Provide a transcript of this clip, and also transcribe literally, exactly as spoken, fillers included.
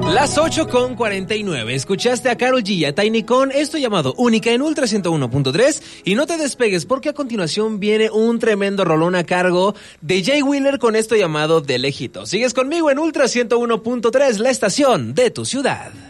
Las ocho con cuarenta y nueve. Escuchaste a Karol G y a Tiny con esto llamado Única en Ultra ciento uno punto tres. Y no te despegues porque a continuación viene un tremendo rolón a cargo de Jay Wheeler con esto llamado De Lejito. Sigues conmigo en Ultra ciento uno punto tres, la estación de tu ciudad.